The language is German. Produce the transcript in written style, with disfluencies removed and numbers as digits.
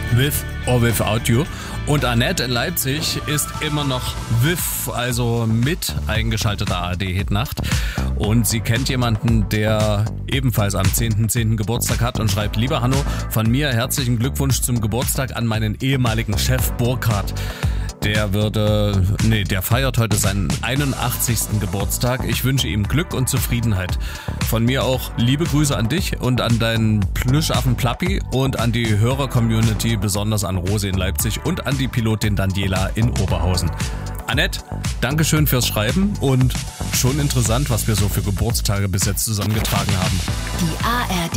With or Without You. Und Annette in Leipzig ist immer noch with, also mit eingeschalteter ARD-Hitnacht. Und sie kennt jemanden, der ebenfalls am 10.10. Geburtstag hat und schreibt: Lieber Hanno, von mir herzlichen Glückwunsch zum Geburtstag an meinen ehemaligen Chef Burkhard. Der feiert heute seinen 81. Geburtstag. Ich wünsche ihm Glück und Zufriedenheit. Von mir auch liebe Grüße an dich und an deinen Plüschaffen Plappi und an die Hörer-Community, besonders an Rose in Leipzig und an die Pilotin Daniela in Oberhausen. Annette, Dankeschön fürs Schreiben und schon interessant, was wir so für Geburtstage bis jetzt zusammengetragen haben. Die ARD